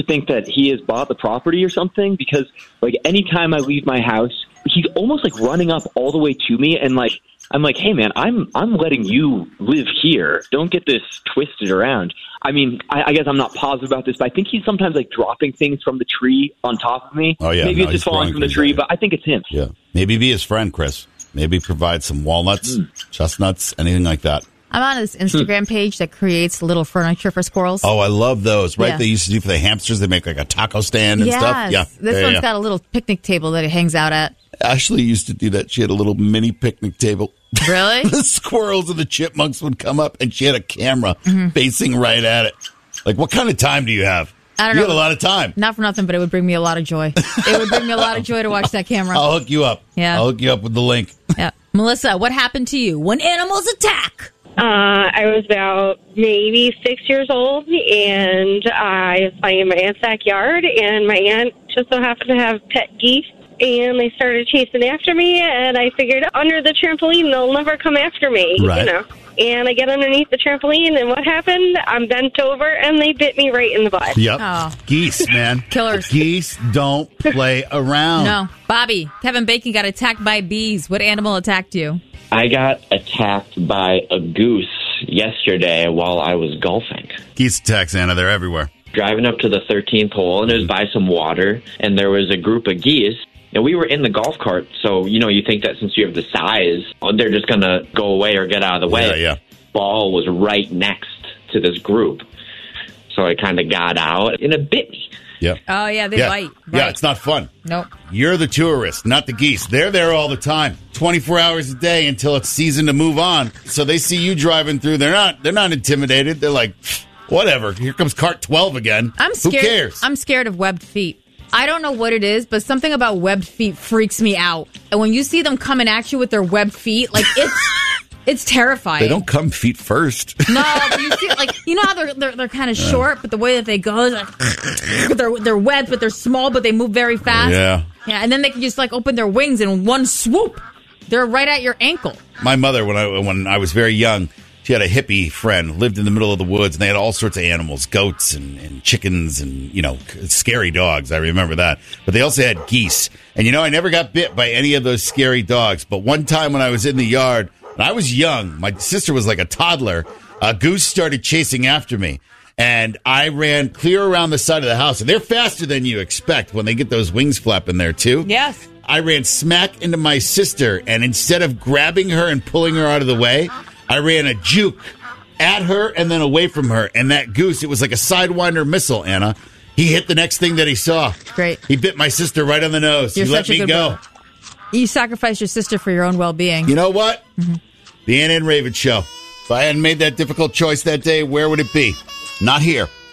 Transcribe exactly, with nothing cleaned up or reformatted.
think that he has bought the property or something, because like anytime I leave my house, he's almost like running up all the way to me, and like I'm like, hey man, I'm I'm letting you live here. Don't get this twisted around. I mean, I, I guess I'm not positive about this, but I think he's sometimes like dropping things from the tree on top of me. Oh yeah, maybe no, it's just falling from the tree, but I think it's him. Yeah, maybe be his friend, Chris. Maybe provide some walnuts, mm. chestnuts, anything like that. I'm on this Instagram page that creates little furniture for squirrels. Oh, I love those. Right, yeah. They used to do for the hamsters. They make like a taco stand and yes. stuff. Yeah, this yeah, one's yeah. got a little picnic table that it hangs out at. Ashley used to do that. She had a little mini picnic table. Really? The squirrels and the chipmunks would come up, and she had a camera mm-hmm. facing right at it. Like, what kind of time do you have? I don't you know. had a lot of time. Not for nothing, but it would bring me a lot of joy. It would bring me a lot of joy to watch that camera. I'll hook you up. Yeah. I'll hook you up with the link. Yeah. Melissa, what happened to you when animals attack? Uh, I was about maybe six years old, and I was playing in my aunt's backyard, and my aunt just so happened to have pet geese, and they started chasing after me, and I figured under the trampoline they'll never come after me, right. you know. And I get underneath the trampoline, and what happened? I'm bent over, and they bit me right in the butt. Yep. Oh. Geese, man. Killers. Geese don't play around. No. Bobby, Kevin Bacon got attacked by bees. What animal attacked you? I got attacked by a goose yesterday while I was golfing. Geese attacks, Anna. They're everywhere. Driving up to the thirteenth hole, and it was by some water, and there was a group of geese. And we were in the golf cart, so, you know, you think that since you have the size, they're just going to go away or get out of the way. Yeah, yeah. Ball was right next to this group. So I kind of got out, and it bit me. Yep. Oh, yeah, they yeah. bite. Yeah, Right. it's not fun. Nope. You're the tourist, not the geese. They're there all the time, twenty-four hours a day until it's season to move on. So they see you driving through. They're not. They're not intimidated. They're like, whatever. Here comes cart twelve again. I'm scared. Who cares? I'm scared of webbed feet. I don't know what it is, but something about webbed feet freaks me out. And when you see them coming at you with their webbed feet, like it's it's terrifying. They don't come feet first. No, but you see, like you know how they're they're, they're kind of yeah. short, but the way that they go is like they're they're webbed, but they're small, but they move very fast. Yeah, yeah, and then they can just like open their wings in one swoop. They're right at your ankle. My mother, when I when I was very young, she had a hippie friend, lived in the middle of the woods, and they had all sorts of animals, goats and, and chickens and, you know, scary dogs. I remember that. But they also had geese. And, you know, I never got bit by any of those scary dogs. But one time when I was in the yard, and I was young, my sister was like a toddler, a goose started chasing after me. And I ran clear around the side of the house. And they're faster than you expect when they get those wings flapping there, too. Yes. I ran smack into my sister, and instead of grabbing her and pulling her out of the way, I ran a juke at her and then away from her. And that goose, it was like a Sidewinder missile, Anna. He hit the next thing that he saw. Great. He bit my sister right on the nose. You're he let such a me good go. brother. You sacrificed your sister for your own well-being. You know what? Mm-hmm. The Anna and Raven Show. If I hadn't made that difficult choice that day, where would it be? Not here.